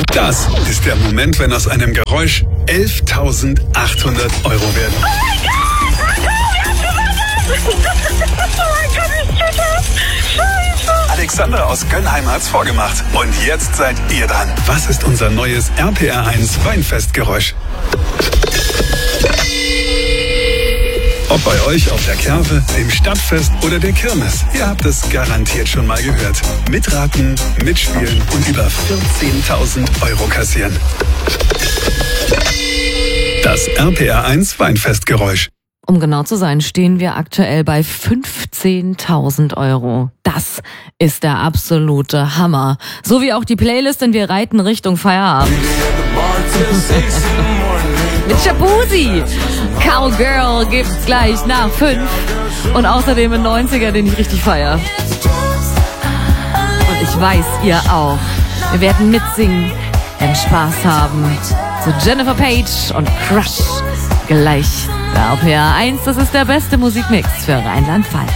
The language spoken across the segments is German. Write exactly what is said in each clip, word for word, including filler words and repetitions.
Das ist der Moment, wenn aus einem Geräusch elftausendachthundert Euro werden. Oh mein Gott! Oh mein Gott, ich zitter! Scheiße! Alexander aus Gönnheim hat's vorgemacht. Und jetzt seid ihr dran. Was ist unser neues R P R eins Weinfestgeräusch? Ob bei euch auf der Kerwe, dem Stadtfest oder der Kirmes, ihr habt es garantiert schon mal gehört. Mitraten, mitspielen und über vierzehntausend Euro kassieren. Das R P R eins Weinfestgeräusch. Um genau zu sein, stehen wir aktuell bei fünfzehntausend Euro. Das ist der absolute Hammer. So wie auch die Playlist, denn wir reiten Richtung Feierabend. Mit Shabuzi. Cowgirl gibt's gleich nach fünf. Und außerdem ein neunziger, den ich richtig feiere. Und ich weiß, ihr auch. Wir werden mitsingen, werden Spaß haben. Zu Jennifer Page und Crush. Gleich bei R P R eins. Das ist der beste Musikmix für Rheinland-Pfalz.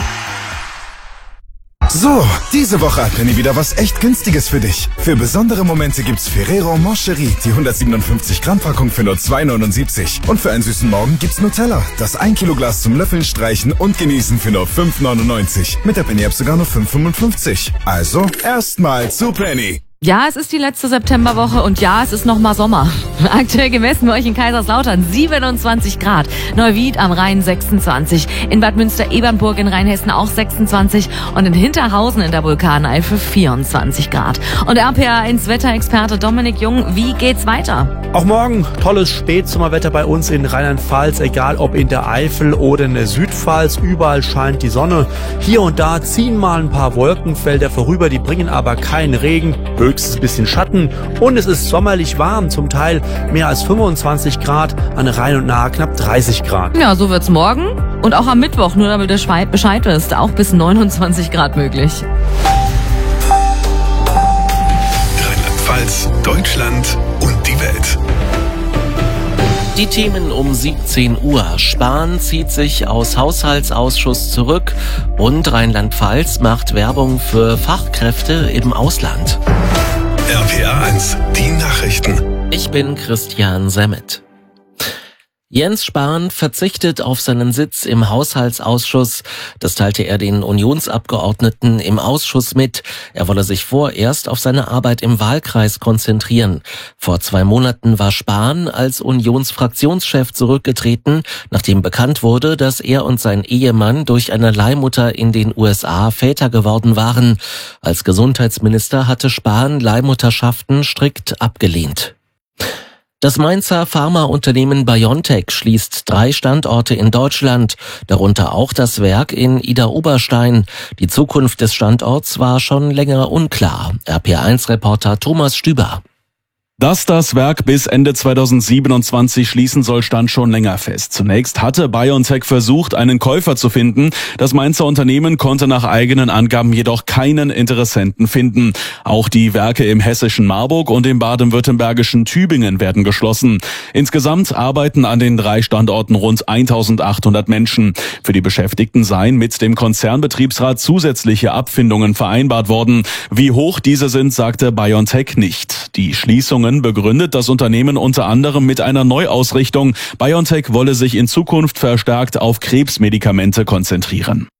So, diese Woche hat Penny wieder was echt Günstiges für dich. Für besondere Momente gibt's Ferrero Moncherie, die hundertsiebenundfünfzig Gramm Packung für nur zwei neunundsiebzig. Und für einen süßen Morgen gibt's Nutella, das ein Kilo Glas zum Löffeln, Streichen und Genießen für nur fünf neunundneunzig. Mit der Penny-App sogar nur fünf fünfundfünfzig. Also, erstmal zu Penny. Ja, es ist die letzte Septemberwoche und ja, es ist noch mal Sommer. Aktuell gemessen bei euch in Kaiserslautern siebenundzwanzig Grad. Neuwied am Rhein sechsundzwanzig. In Bad Münster-Ebernburg in Rheinhessen auch sechsundzwanzig. Und in Hinterhausen in der Vulkaneifel vierundzwanzig Grad. Und R P R eins Wetterexperte Dominik Jung, wie geht's weiter? Auch morgen tolles Spätsommerwetter bei uns in Rheinland-Pfalz, egal ob in der Eifel oder in der Südpfalz. Überall scheint die Sonne. Hier und da ziehen mal ein paar Wolkenfelder vorüber, die bringen aber keinen Regen. Höchstens ein bisschen Schatten und es ist sommerlich warm, zum Teil mehr als fünfundzwanzig Grad, an Rhein und Nahe knapp dreißig Grad. Ja, so wird's morgen und auch am Mittwoch, nur damit du Bescheid wisst, auch bis neunundzwanzig Grad möglich. Rheinland-Pfalz, Deutschland und die Welt. Die Themen um siebzehn Uhr. Spahn zieht sich aus Haushaltsausschuss zurück und Rheinland-Pfalz macht Werbung für Fachkräfte im Ausland. R P R eins, die Nachrichten. Ich bin Christian Semmet. Jens Spahn verzichtet auf seinen Sitz im Haushaltsausschuss. Das teilte er den Unionsabgeordneten im Ausschuss mit. Er wolle sich vorerst auf seine Arbeit im Wahlkreis konzentrieren. Vor zwei Monaten war Spahn als Unionsfraktionschef zurückgetreten, nachdem bekannt wurde, dass er und sein Ehemann durch eine Leihmutter in den U S A Väter geworden waren. Als Gesundheitsminister hatte Spahn Leihmutterschaften strikt abgelehnt. Das Mainzer Pharmaunternehmen BioNTech schließt drei Standorte in Deutschland, darunter auch das Werk in Idar-Oberstein. Die Zukunft des Standorts war schon länger unklar. R P R eins Reporter Thomas Stüber. Dass das Werk bis Ende zweitausendsiebenundzwanzig schließen soll, stand schon länger fest. Zunächst hatte BioNTech versucht, einen Käufer zu finden. Das Mainzer Unternehmen konnte nach eigenen Angaben jedoch keinen Interessenten finden. Auch die Werke im hessischen Marburg und im baden-württembergischen Tübingen werden geschlossen. Insgesamt arbeiten an den drei Standorten rund eintausendachthundert Menschen. Für die Beschäftigten seien mit dem Konzernbetriebsrat zusätzliche Abfindungen vereinbart worden. Wie hoch diese sind, sagte BioNTech nicht. Die Schließungen begründet das Unternehmen unter anderem mit einer Neuausrichtung. BioNTech wolle sich in Zukunft verstärkt auf Krebsmedikamente konzentrieren.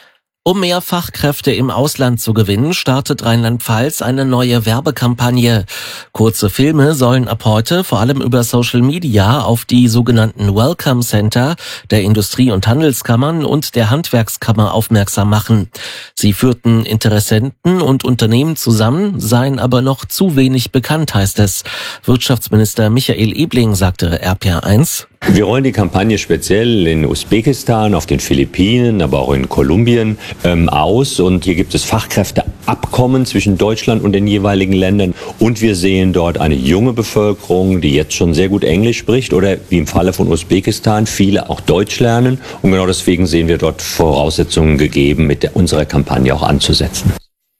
Um mehr Fachkräfte im Ausland zu gewinnen, startet Rheinland-Pfalz eine neue Werbekampagne. Kurze Filme sollen ab heute vor allem über Social Media auf die sogenannten Welcome Center der Industrie- und Handelskammern und der Handwerkskammer aufmerksam machen. Sie führten Interessenten und Unternehmen zusammen, seien aber noch zu wenig bekannt, heißt es. Wirtschaftsminister Michael Ebling sagte R P R eins. Wir rollen die Kampagne speziell in Usbekistan, auf den Philippinen, aber auch in Kolumbien ähm, aus. Und hier gibt es Fachkräfteabkommen zwischen Deutschland und den jeweiligen Ländern. Und wir sehen dort eine junge Bevölkerung, die jetzt schon sehr gut Englisch spricht oder wie im Falle von Usbekistan viele auch Deutsch lernen. Und genau deswegen sehen wir dort Voraussetzungen gegeben, mit der, unserer Kampagne auch anzusetzen.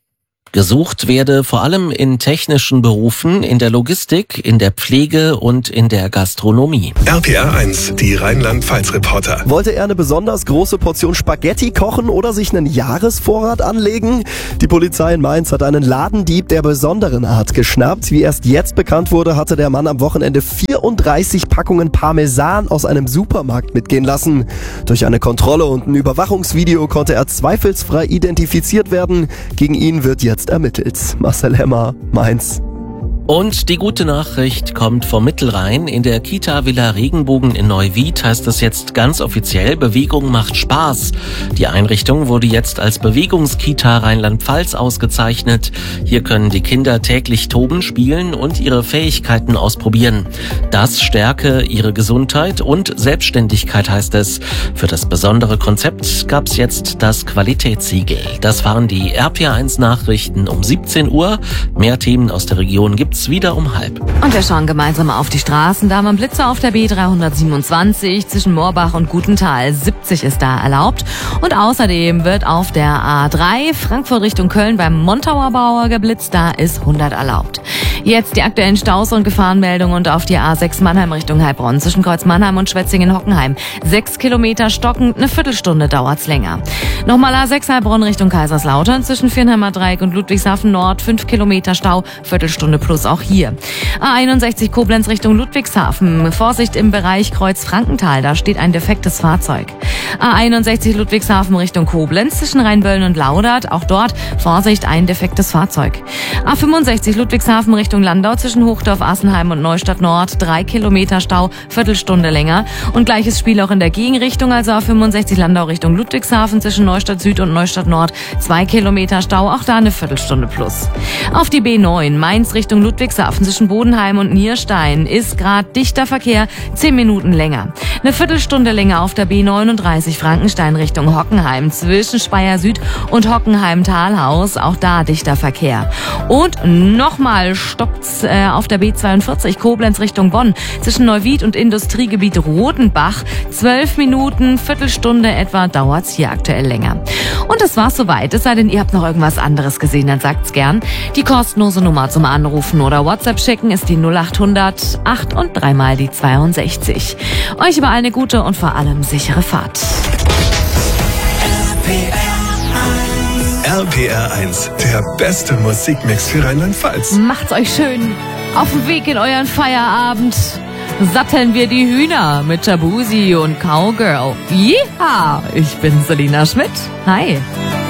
Gesucht werde vor allem in technischen Berufen, in der Logistik, in der Pflege und in der Gastronomie. R P R eins, die Rheinland-Pfalz-Reporter. Wollte er eine besonders große Portion Spaghetti kochen oder sich einen Jahresvorrat anlegen? Die Polizei in Mainz hat einen Ladendieb der besonderen Art geschnappt. Wie erst jetzt bekannt wurde, hatte der Mann am Wochenende vierunddreißig Packungen Parmesan aus einem Supermarkt mitgehen lassen. Durch eine Kontrolle und ein Überwachungsvideo konnte er zweifelsfrei identifiziert werden. Gegen ihn wird jetzt ermittelt. Marcel Hemmer, Mainz. Und die gute Nachricht kommt vom Mittelrhein. In der Kita Villa Regenbogen in Neuwied heißt es jetzt ganz offiziell, Bewegung macht Spaß. Die Einrichtung wurde jetzt als Bewegungskita Rheinland-Pfalz ausgezeichnet. Hier können die Kinder täglich toben, spielen und ihre Fähigkeiten ausprobieren. Das stärke ihre Gesundheit und Selbstständigkeit, heißt es. Für das besondere Konzept gab es jetzt das Qualitätssiegel. Das waren die R P R eins Nachrichten um siebzehn Uhr. Mehr Themen aus der Region gibt's wieder um halb. Und wir schauen gemeinsam auf die Straßen. Da haben wir Blitzer auf der B dreihundertsiebenundzwanzig zwischen Moorbach und Gutenthal. siebzig ist da erlaubt. Und außerdem wird auf der A drei Frankfurt Richtung Köln beim Montauer Bauer geblitzt. Da ist hundert erlaubt. Jetzt die aktuellen Staus- und Gefahrenmeldungen und auf die A sechs Mannheim Richtung Heilbronn zwischen Kreuz Mannheim und Schwetzingen-Hockenheim. Sechs Kilometer stockend, eine Viertelstunde dauert's länger. Nochmal A sechs Heilbronn Richtung Kaiserslautern zwischen Viernheimer Dreieck und Ludwigshafen Nord. Fünf Kilometer Stau, Viertelstunde plus auch hier. A einundsechzig Koblenz Richtung Ludwigshafen. Vorsicht im Bereich Kreuz Frankenthal, da steht ein defektes Fahrzeug. A einundsechzig Ludwigshafen Richtung Koblenz zwischen Rheinböllen und Laudert. Auch dort Vorsicht, ein defektes Fahrzeug. A fünfundsechzig Ludwigshafen Richtung Landau zwischen Hochdorf, Assenheim und Neustadt Nord. Drei Kilometer Stau, Viertelstunde länger. Und gleiches Spiel auch in der Gegenrichtung, also A fünfundsechzig Landau Richtung Ludwigshafen zwischen Neustadt Süd und Neustadt Nord. Zwei Kilometer Stau, auch da eine Viertelstunde plus. Auf die B neun Mainz Richtung Ludwigshafen zwischen Bodenheim und Nierstein ist gerade dichter Verkehr, zehn Minuten länger. Eine Viertelstunde länger auf der B neununddreißig Frankenstein Richtung Hockenheim zwischen Speyer Süd und Hockenheim-Talhaus, auch da dichter Verkehr. Und nochmal stockt's äh, auf der B zweiundvierzig Koblenz Richtung Bonn zwischen Neuwied und Industriegebiet Rodenbach. Zwölf Minuten, Viertelstunde etwa dauert's hier aktuell länger. Und das war's soweit. Es sei denn, ihr habt noch irgendwas anderes gesehen, dann sagt's gern. Die kostenlose Nummer zum Anrufen oder WhatsApp schicken ist die null achthundert acht und dreimal die zweiundsechzig. Euch überall eine gute und vor allem sichere Fahrt. R P R eins, der beste Musikmix für Rheinland-Pfalz. Macht's euch schön. Auf dem Weg in euren Feierabend satteln wir die Hühner mit Tabusi und Cowgirl. Yeehaw! Ich bin Selina Schmidt. Hi.